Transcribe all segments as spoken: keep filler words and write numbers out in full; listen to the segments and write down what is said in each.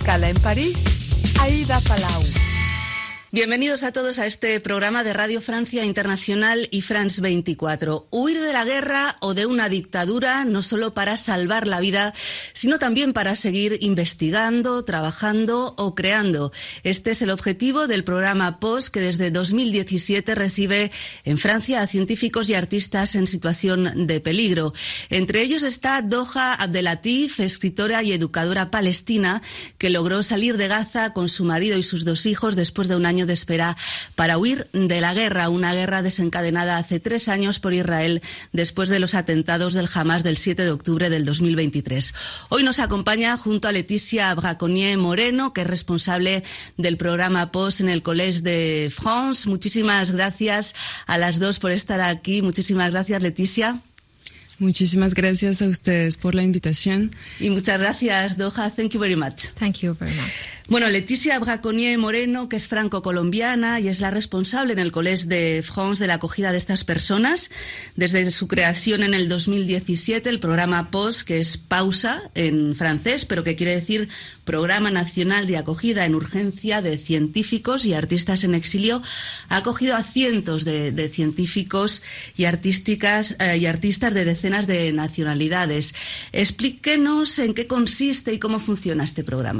escala en París, Aida Palau. Bienvenidos a todos a este programa de Radio Francia Internacional y France veinticuatro. Huir de la guerra o de una dictadura no solo para salvar la vida, sino también para seguir investigando, trabajando o creando. Este es el objetivo del programa P O S, que desde dos mil diecisiete recibe en Francia a científicos y artistas en situación de peligro. Entre ellos está Doha Abdelatif, escritora y educadora palestina, que logró salir de Gaza con su marido y sus dos hijos después de un año de espera para huir de la guerra, una guerra desencadenada hace tres años por Israel después de los atentados del Hamas del siete de octubre del dos mil veintitrés. Hoy nos acompaña junto a Leticia Braconnier Moreno, que es responsable del programa P O S en el Collège de France. Muchísimas gracias a las dos por estar aquí. Muchísimas gracias, Leticia. Muchísimas gracias a ustedes por la invitación. Y muchas gracias, Doha. Thank you very much. Thank you very much. Bueno, Leticia Braconnier Moreno, que es franco-colombiana y es la responsable en el Collège de France de la acogida de estas personas. Desde su creación en el dos mil diecisiete, el programa P O S, que es pausa en francés, pero que quiere decir Programa Nacional de Acogida en Urgencia de Científicos y Artistas en Exilio, ha acogido a cientos de, de científicos y, artísticas, eh, y artistas de decenas de nacionalidades. Explíquenos en qué consiste y cómo funciona este programa.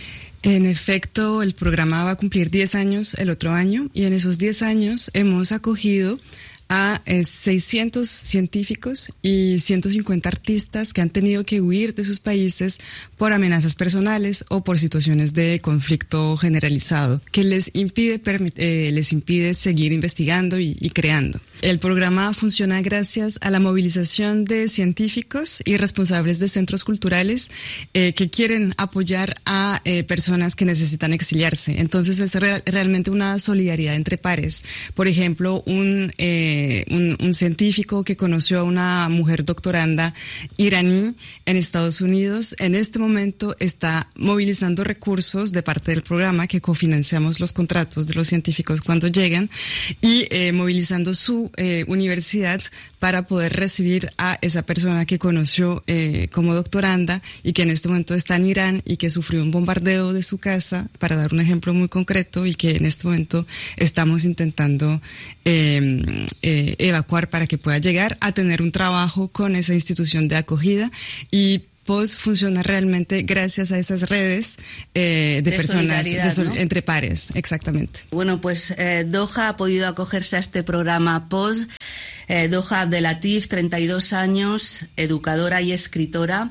En efecto, el programa va a cumplir diez años el otro año y en esos diez años hemos acogido a eh, seiscientos científicos y ciento cincuenta artistas que han tenido que huir de sus países por amenazas personales o por situaciones de conflicto generalizado que les impide, eh, les impide seguir investigando y, y creando. El programa funciona gracias a la movilización de científicos y responsables de centros culturales eh, que quieren apoyar a eh, personas que necesitan exiliarse. Entonces es re- realmente una solidaridad entre pares. Por ejemplo, un, eh, un, un científico que conoció a una mujer doctoranda iraní en Estados Unidos, en este momento está movilizando recursos de parte del programa, que cofinanciamos los contratos de los científicos cuando llegan, y eh, movilizando su Eh, universidad para poder recibir a esa persona que conoció eh, como doctoranda y que en este momento está en Irán y que sufrió un bombardeo de su casa, para dar un ejemplo muy concreto, y que en este momento estamos intentando eh, eh, evacuar para que pueda llegar a tener un trabajo con esa institución de acogida. Y P O S funciona realmente gracias a esas redes eh, de, de personas de sol- ¿no? entre pares, exactamente. Bueno, pues eh, Doha ha podido acogerse a este programa P O S. Eh, Doha Abdelatif, treinta y dos años, educadora y escritora.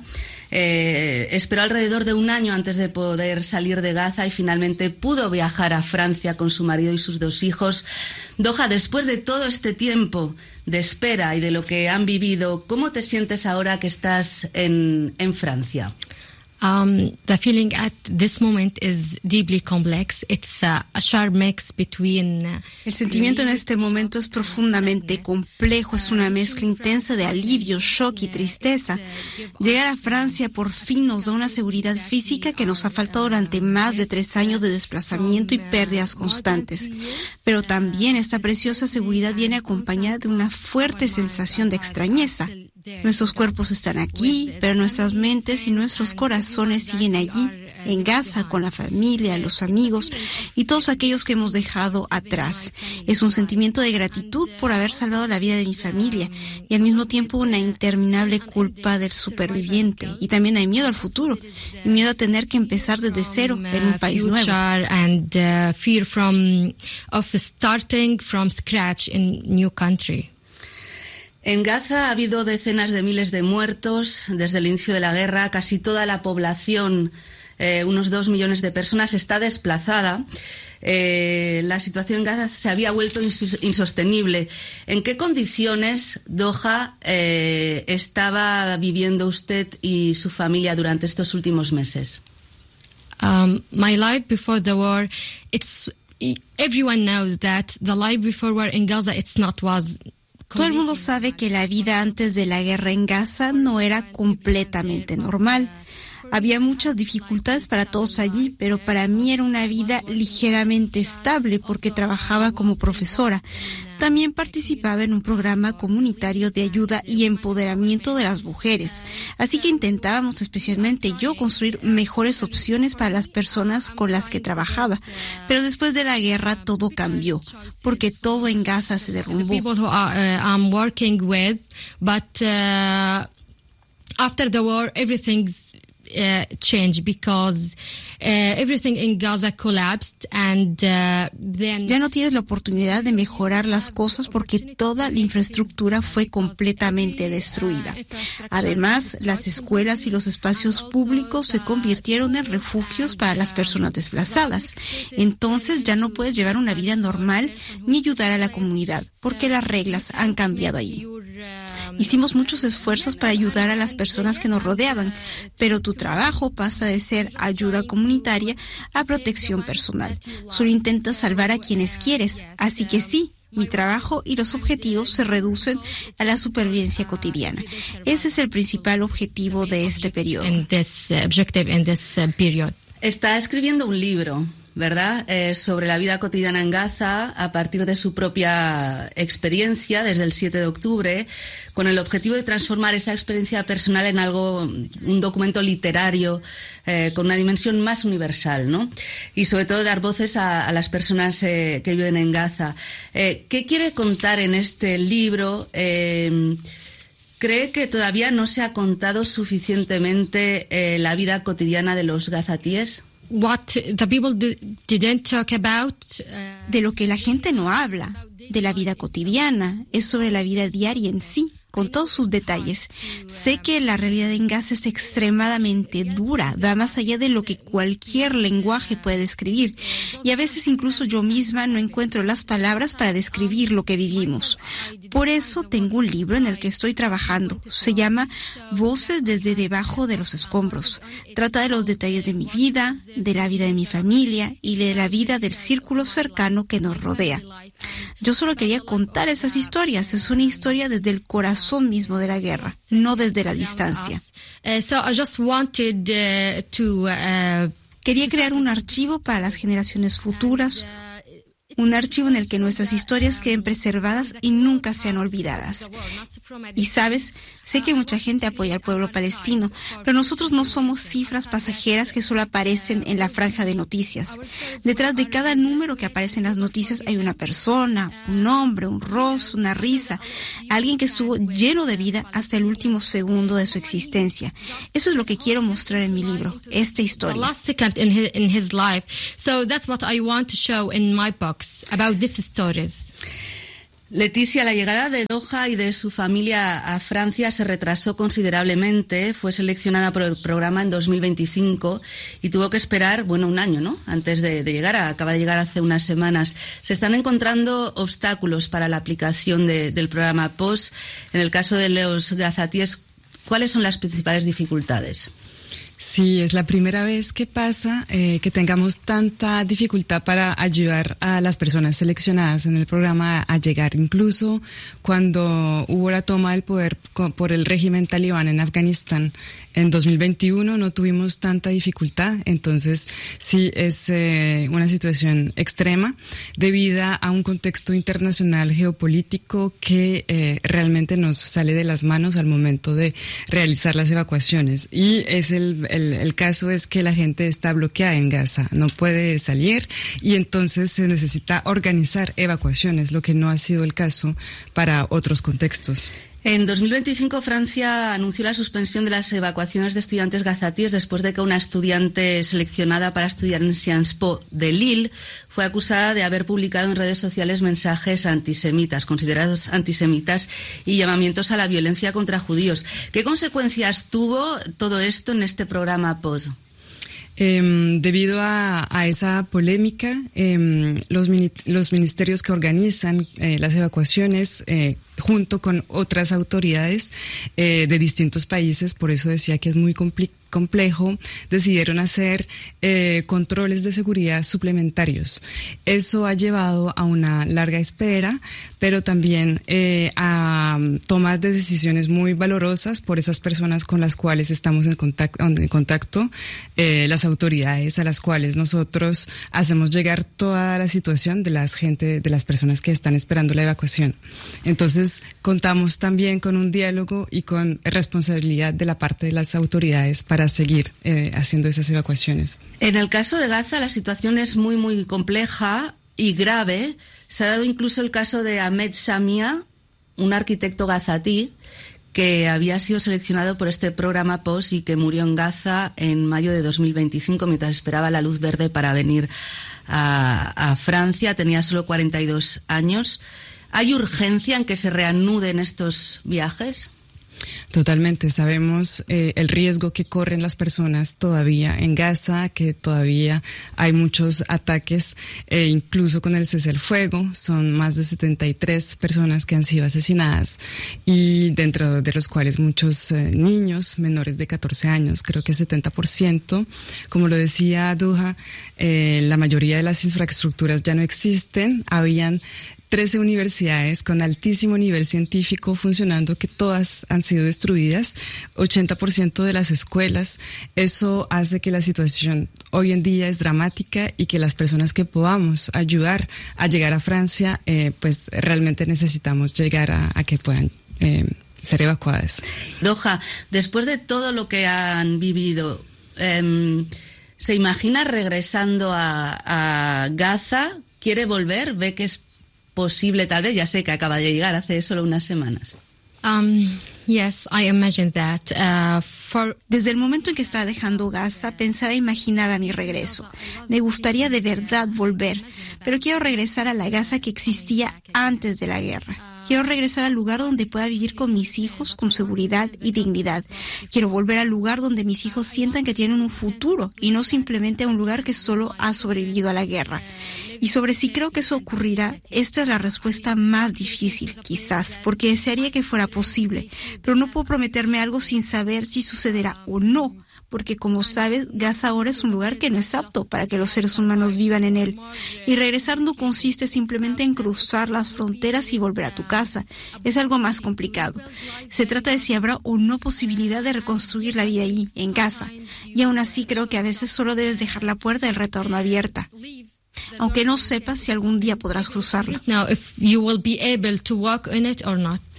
Eh, esperó alrededor de un año antes de poder salir de Gaza y finalmente pudo viajar a Francia con su marido y sus dos hijos. Doha, después de todo este tiempo de espera y de lo que han vivido, ¿cómo te sientes ahora que estás en, en Francia? Um, the feeling at this moment is deeply complex. It's uh, a sharp mix between. Uh, El sentimiento en este momento es profundamente complejo. Es una mezcla intensa de alivio, shock y tristeza. Llegar a Francia por fin nos da una seguridad física que nos ha faltado durante más de tres años de desplazamiento y pérdidas constantes. Pero también esta preciosa seguridad viene acompañada de una fuerte sensación de extrañeza. Nuestros cuerpos están aquí, pero nuestras mentes y nuestros corazones siguen allí, en Gaza, con la familia, los amigos y todos aquellos que hemos dejado atrás. Es un sentimiento de gratitud por haber salvado la vida de mi familia y al mismo tiempo una interminable culpa del superviviente. Y también hay miedo al futuro, y miedo a tener que empezar desde cero en un país nuevo. And uh, fear from of starting from scratch in new country. En Gaza ha habido decenas de miles de muertos desde el inicio de la guerra. Casi toda la población, eh, unos dos millones de personas, está desplazada. Eh, la situación en Gaza se había vuelto ins- insostenible. ¿En qué condiciones, Doha, eh, estaba viviendo usted y su familia durante estos últimos meses? Um, my life before the war, it's everyone knows that the life before war in Gaza, it's not was. Todo el mundo sabe que la vida antes de la guerra en Gaza no era completamente normal. Había muchas dificultades para todos allí, pero para mí era una vida ligeramente estable porque trabajaba como profesora. También participaba en un programa comunitario de ayuda y empoderamiento de las mujeres. Así que intentábamos, especialmente yo, construir mejores opciones para las personas con las que trabajaba. Pero después de la guerra todo cambió, porque todo en Gaza se derrumbó. People who are, uh, I'm working with, but uh, after the war, everything's Uh, change because uh, everything in Gaza collapsed and uh, then ya no tienes la oportunidad de mejorar las cosas porque toda la infraestructura fue completamente destruida. Además, las escuelas y los espacios públicos se convirtieron en refugios para las personas desplazadas. Entonces ya no puedes llevar una vida normal ni ayudar a la comunidad porque las reglas han cambiado ahí. Hicimos muchos esfuerzos para ayudar a las personas que nos rodeaban, pero tu trabajo pasa de ser ayuda comunitaria a protección personal. Solo intentas salvar a quienes quieres, así que sí, mi trabajo y los objetivos se reducen a la supervivencia cotidiana. Ese es el principal objetivo de este periodo. Está escribiendo un libro, ¿verdad?, eh, sobre la vida cotidiana en Gaza a partir de su propia experiencia desde el siete de octubre, con el objetivo de transformar esa experiencia personal en algo, un documento literario eh, con una dimensión más universal, ¿no? Y sobre todo dar voces a, a las personas eh, que viven en Gaza. Eh, ¿Qué quiere contar en este libro? Eh, ¿Cree que todavía no se ha contado suficientemente eh, la vida cotidiana de los gazatíes? What the people didn't talk about, uh, de lo que la gente no habla, de la vida cotidiana, es sobre la vida diaria en sí, con todos sus detalles. Sé que la realidad en Gaza es extremadamente dura, va más allá de lo que cualquier lenguaje puede describir, y a veces incluso yo misma no encuentro las palabras para describir lo que vivimos. Por eso tengo un libro en el que estoy trabajando. Se llama Voces desde debajo de los escombros. Trata de los detalles de mi vida, de la vida de mi familia y de la vida del círculo cercano que nos rodea. Yo solo quería contar esas historias. Es una historia desde el corazón mismo de la guerra, no desde la distancia. Uh, so I just wanted uh, to uh, Quería crear un archivo para las generaciones futuras, un archivo en el que nuestras historias queden preservadas y nunca sean olvidadas. Y sabes, sé que mucha gente apoya al pueblo palestino, pero nosotros no somos cifras pasajeras que solo aparecen en la franja de noticias. Detrás de cada número que aparece en las noticias hay una persona, un nombre, un rostro, una risa, alguien que estuvo lleno de vida hasta el último segundo de su existencia. Eso es lo que quiero mostrar en mi libro, esta historia. About these stories. Leticia, la llegada de Doha y de su familia a Francia se retrasó considerablemente. Fue seleccionada por el programa en dos mil veinticinco y tuvo que esperar, bueno, un año, ¿no?, antes de, de llegar. Acaba de llegar hace unas semanas. Se están encontrando obstáculos para la aplicación de, del programa P O S. En el caso de los gazatíes, ¿cuáles son las principales dificultades? Sí, es la primera vez que pasa eh, que tengamos tanta dificultad para ayudar a las personas seleccionadas en el programa a llegar. Incluso cuando hubo la toma del poder por el régimen talibán en Afganistán en dos mil veintiuno no tuvimos tanta dificultad. Entonces sí es eh, una situación extrema debido a un contexto internacional geopolítico que eh, realmente nos sale de las manos al momento de realizar las evacuaciones. Y es el El, el caso es que la gente está bloqueada en Gaza, no puede salir y entonces se necesita organizar evacuaciones, lo que no ha sido el caso para otros contextos. En dos mil veinticinco Francia anunció la suspensión de las evacuaciones de estudiantes gazatíes después de que una estudiante seleccionada para estudiar en Sciences Po de Lille fue acusada de haber publicado en redes sociales mensajes antisemitas, considerados antisemitas, y llamamientos a la violencia contra judíos. ¿Qué consecuencias tuvo todo esto en este programa P O S? Eh, debido a, a esa polémica, eh, los, mini, los ministerios que organizan eh, las evacuaciones, eh, junto con otras autoridades eh, de distintos países, por eso decía que es muy complicado, complejo, decidieron hacer eh, controles de seguridad suplementarios. Eso ha llevado a una larga espera, pero también eh, a tomas de decisiones muy valorosas por esas personas con las cuales estamos en contacto, en contacto eh, las autoridades a las cuales nosotros hacemos llegar toda la situación de las gente, de las personas que están esperando la evacuación. Entonces, contamos también con un diálogo y con responsabilidad de la parte de las autoridades para seguir eh, haciendo esas evacuaciones. En el caso de Gaza, la situación es muy, muy compleja y grave. Se ha dado incluso el caso de Ahmed Shamia, un arquitecto gazatí que había sido seleccionado por este programa P O S y que murió en Gaza en mayo de dos mil veinticinco mientras esperaba la luz verde para venir a, a Francia. Tenía solo cuarenta y dos años. ¿Hay urgencia en que se reanuden estos viajes? Totalmente, sabemos eh, el riesgo que corren las personas todavía en Gaza, que todavía hay muchos ataques, eh, incluso con el cese al fuego, son más de setenta y tres personas que han sido asesinadas y dentro de los cuales muchos eh, niños menores de catorce años, creo que setenta por ciento, como lo decía Duha, eh, la mayoría de las infraestructuras ya no existen, habían trece universidades con altísimo nivel científico funcionando que todas han sido destruidas, ochenta por ciento de las escuelas. Eso hace que la situación hoy en día es dramática y que las personas que podamos ayudar a llegar a Francia, eh, pues realmente necesitamos llegar a, a que puedan eh, ser evacuadas. Doha, después de todo lo que han vivido, eh, ¿se imagina regresando a, a Gaza? ¿Quiere volver? ¿Ve que es posible tal vez? Ya sé que acaba de llegar hace solo unas semanas. Um, yes, I imagine that. Uh, for... Desde el momento en que estaba dejando Gaza, pensaba e imaginaba mi regreso. Me gustaría de verdad volver, pero quiero regresar a la Gaza que existía antes de la guerra. Quiero regresar al lugar donde pueda vivir con mis hijos con seguridad y dignidad. Quiero volver al lugar donde mis hijos sientan que tienen un futuro y no simplemente a un lugar que solo ha sobrevivido a la guerra. Y sobre si creo que eso ocurrirá, esta es la respuesta más difícil, quizás, porque desearía que fuera posible, pero no puedo prometerme algo sin saber si sucederá o no. Porque como sabes, Gaza ahora es un lugar que no es apto para que los seres humanos vivan en él. Y regresar no consiste simplemente en cruzar las fronteras y volver a tu casa. Es algo más complicado. Se trata de si habrá o no posibilidad de reconstruir la vida ahí, en Gaza. Y aún así creo que a veces solo debes dejar la puerta del retorno abierta, aunque no sepas si algún día podrás cruzarla. Now, if you will be able to walk in it or not.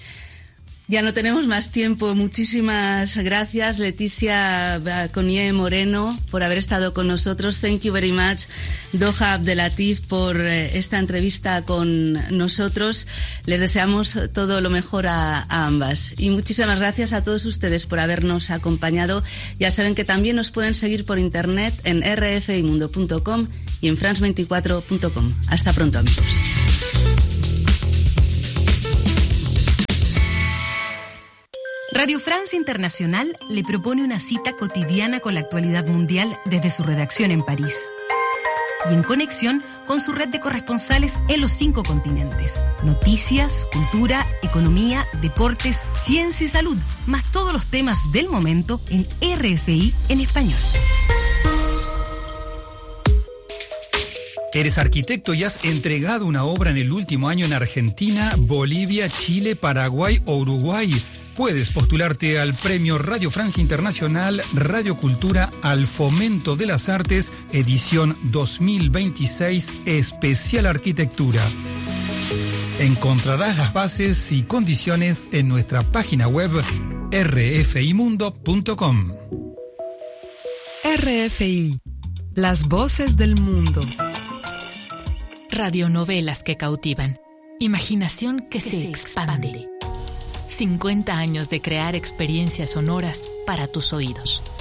Ya no tenemos más tiempo. Muchísimas gracias, Leticia Conié Moreno, por haber estado con nosotros. Thank you very much, Doha Abdelatif, por esta entrevista con nosotros. Les deseamos todo lo mejor a, a ambas. Y muchísimas gracias a todos ustedes por habernos acompañado. Ya saben que también nos pueden seguir por internet en r f i mundo punto com y en france veinticuatro punto com. Hasta pronto, amigos. Radio Francia Internacional le propone una cita cotidiana con la actualidad mundial desde su redacción en París y en conexión con su red de corresponsales en los cinco continentes. Noticias, cultura, economía, deportes, ciencia y salud, más todos los temas del momento en R F I en español. ¿Eres arquitecto y has entregado una obra en el último año en Argentina, Bolivia, Chile, Paraguay o Uruguay? Puedes postularte al Premio Radio Francia Internacional Radio Cultura al Fomento de las Artes, edición dos mil veintiséis, Especial Arquitectura. Encontrarás las bases y condiciones en nuestra página web r f i mundo punto com. R F I, las voces del mundo. Radionovelas que cautivan. Imaginación que, que se, se expande. expande. cincuenta años de crear experiencias sonoras para tus oídos.